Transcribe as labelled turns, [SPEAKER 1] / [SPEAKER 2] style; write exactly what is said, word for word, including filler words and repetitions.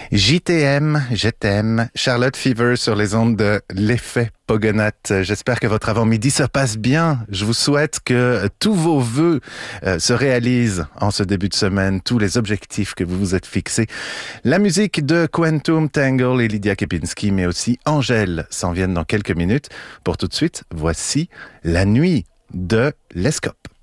[SPEAKER 1] J T M, je t'aime, Charlotte Fever sur les ondes de l'effet Pogonath. J'espère que votre avant-midi se passe bien. Je vous souhaite que tous vos vœux euh, se réalisent en ce début de semaine, tous les objectifs que vous vous êtes fixés. La musique de Quantum Tangle et Lydia Kepinski, mais aussi Angèle s'en viennent dans quelques minutes. Pour tout de suite, voici La Nuit de l'Escope.